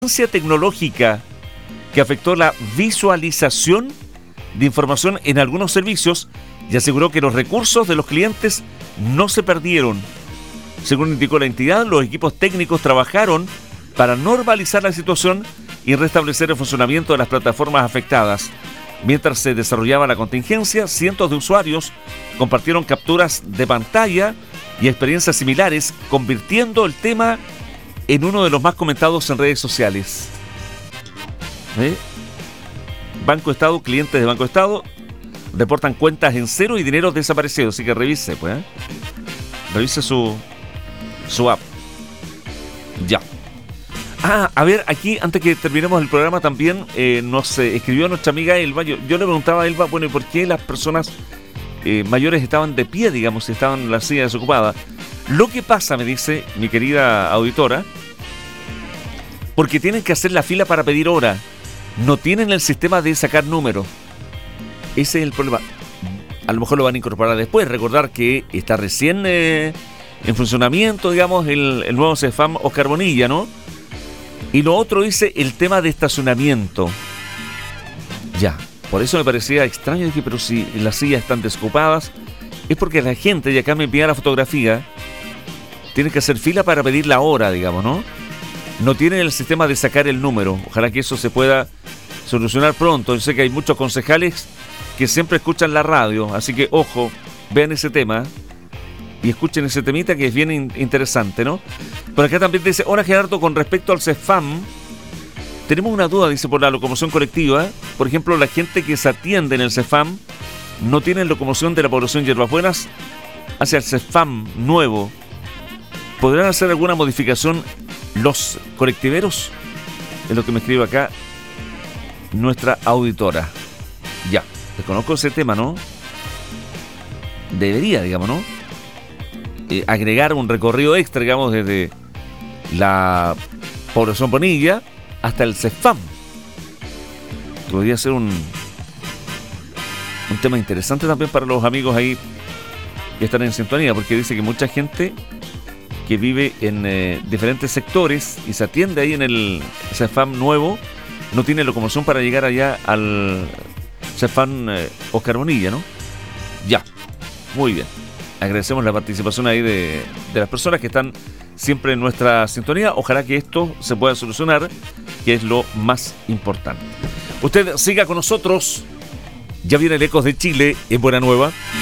tecnológica que afectó la visualización de información en algunos servicios y aseguró que los recursos de los clientes no se perdieron. Según indicó la entidad, los equipos técnicos trabajaron para normalizar la situación y restablecer el funcionamiento de las plataformas afectadas. Mientras se desarrollaba la contingencia, cientos de usuarios compartieron capturas de pantalla y experiencias similares, convirtiendo el tema en uno de los más comentados en redes sociales. Banco Estado, clientes de Banco Estado reportan cuentas en cero y dinero desaparecido, así que revise, revise su app. Ya. A ver, aquí, antes que terminemos el programa también, nos escribió nuestra amiga Elba. Yo le preguntaba a Elba, bueno, ¿y por qué las personas mayores estaban de pie, digamos, si estaban en la silla desocupada? Lo que pasa, me dice mi querida auditora, porque tienen que hacer la fila para pedir hora. No tienen el sistema de sacar números. Ese es el problema. A lo mejor lo van a incorporar después. Recordar que está recién en funcionamiento, digamos, el nuevo CEFAM Oscar Bonilla, ¿no? Y lo otro dice el tema de estacionamiento. Ya, por eso me parecía extraño. Dije, pero si las sillas están desocupadas, es porque la gente, y acá me envía la fotografía, tiene que hacer fila para pedir la hora, digamos, ¿no? No tienen el sistema de sacar el número. Ojalá que eso se pueda solucionar pronto. Yo sé que hay muchos concejales que siempre escuchan la radio, así que ojo, vean ese tema y escuchen ese temita que es bien interesante, ¿no? Por acá también dice, hola Gerardo, con respecto al CEFAM, tenemos una duda, dice, por la locomoción colectiva. Por ejemplo, la gente que se atiende en el CEFAM no tiene locomoción de la población Hierbas Buenas hacia el CEFAM nuevo. ¿Podrán hacer alguna modificación los colectiveros? Es lo que me escribe acá nuestra auditora. Ya, desconozco ese tema, ¿no? Debería, digamos, ¿no? Agregar un recorrido extra, digamos, desde la población Bonilla hasta el CEFAM. Podría ser un tema interesante también para los amigos ahí que están en sintonía, porque dice que mucha gente que vive en diferentes sectores y se atiende ahí en el CEFAM nuevo no tiene locomoción para llegar allá al CEFAM Oscar Bonilla, ¿no? Ya, muy bien. Agradecemos la participación ahí de las personas que están siempre en nuestra sintonía. Ojalá que esto se pueda solucionar, que es lo más importante. Usted siga con nosotros. Ya viene el Ecos de Chile en Buena Nueva.